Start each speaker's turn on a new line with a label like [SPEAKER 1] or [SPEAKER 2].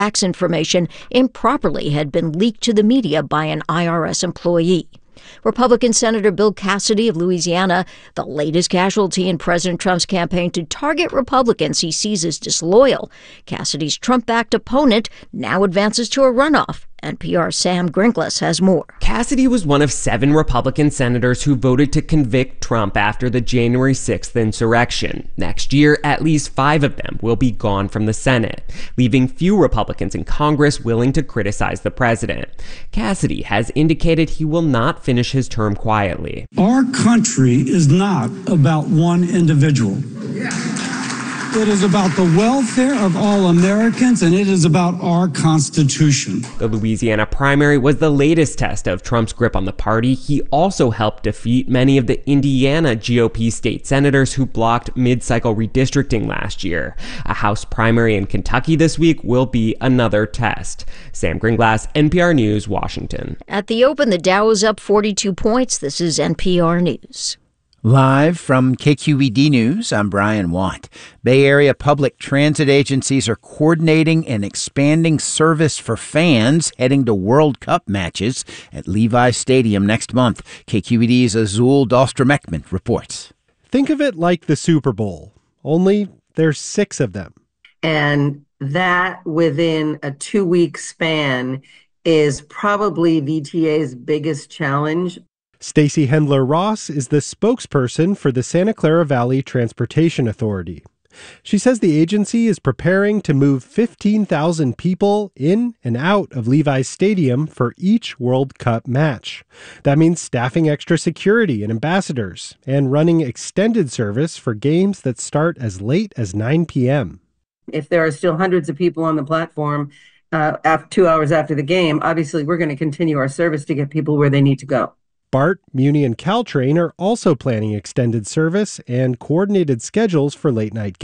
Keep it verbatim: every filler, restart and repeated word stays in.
[SPEAKER 1] Tax information improperly had been leaked to the media by an I R S employee. Republican Senator Bill Cassidy of Louisiana, the latest casualty in President Trump's campaign to target Republicans he sees as disloyal. Cassidy's Trump-backed opponent now advances to a runoff. N P R's Sam Gringlas has more.
[SPEAKER 2] Cassidy was one of seven Republican senators who voted to convict Trump after the January sixth insurrection. Next year, at least five of them will be gone from the Senate, leaving few Republicans in Congress willing to criticize the president. Cassidy has indicated he will not finish his term quietly.
[SPEAKER 3] Our country is not about one individual. It is about the welfare of all Americans, and it is about our Constitution.
[SPEAKER 2] The Louisiana primary was the latest test of Trump's grip on the party. He also helped defeat many of the Indiana G O P state senators who blocked mid-cycle redistricting last year. A House primary in Kentucky this week will be another test. Sam Gringlas, N P R News, Washington.
[SPEAKER 1] At the Open, the Dow is up forty-two points. This is N P R News.
[SPEAKER 4] Live from K Q E D News, I'm Brian Watt. Bay Area public transit agencies are coordinating and expanding service for fans heading to World Cup matches at Levi Stadium next month. K Q E D's Azul Dahlstrom-Ekman reports.
[SPEAKER 5] Think of it like the Super Bowl, only there's six of them.
[SPEAKER 6] And that within a two-week span is probably V T A's biggest challenge.
[SPEAKER 5] Stacy Hendler Ross is the spokesperson for the Santa Clara Valley Transportation Authority. She says the agency is preparing to move fifteen thousand people in and out of Levi's Stadium for each World Cup match. That means staffing extra security and ambassadors and running extended service for games that start as late as nine p.m.
[SPEAKER 6] If there are still hundreds of people on the platform uh, after two hours after the game, obviously we're going to continue our service to get people where they need to go.
[SPEAKER 5] BART, Muni, and Caltrain are also planning extended service and coordinated schedules for late-night games.